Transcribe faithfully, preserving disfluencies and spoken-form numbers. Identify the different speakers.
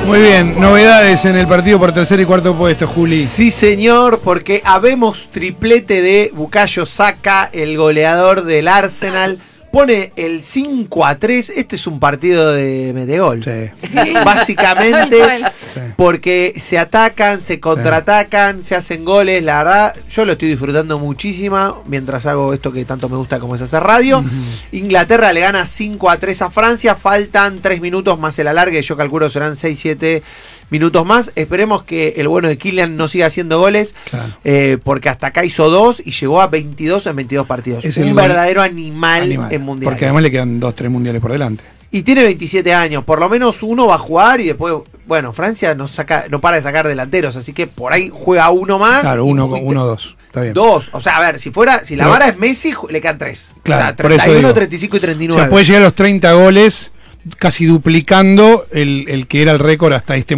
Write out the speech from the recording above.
Speaker 1: Muy bien, novedades en el partido por tercer y cuarto puesto, Juli.
Speaker 2: Sí, señor, porque habemos triplete de Bukayo Saka, el goleador del Arsenal. Pone el cinco a tres. Este es un partido de metegol.
Speaker 1: Sí.
Speaker 2: Sí. Básicamente,
Speaker 1: Sí.
Speaker 2: porque se atacan, se contraatacan, sí. se hacen goles. La verdad, yo lo estoy disfrutando muchísimo mientras hago esto que tanto me gusta como es hacer radio. Uh-huh. Inglaterra le gana cinco a tres a Francia. Faltan tres minutos más el alargue. Yo calculo serán seis siete minutos más. Esperemos que el bueno de Kylian no siga haciendo goles. Claro. Eh, porque hasta acá hizo dos y llegó a veintidós en veintidós partidos. Es un verdadero animal, animal en mundiales.
Speaker 1: Porque además le quedan dos, tres mundiales por delante.
Speaker 2: Y tiene veintisiete años, por lo menos uno va a jugar y después, bueno, Francia no saca, no para de sacar delanteros, así que por ahí juega uno más.
Speaker 1: Claro, uno, uno, dos, está bien.
Speaker 2: Dos, o sea, a ver, si fuera, si la Pero, vara es Messi, le quedan tres.
Speaker 1: Claro,
Speaker 2: o sea, treinta y uno, treinta y cinco y treinta y nueve.
Speaker 1: O sea, puede llegar a los treinta goles, casi duplicando el, el que era el récord hasta este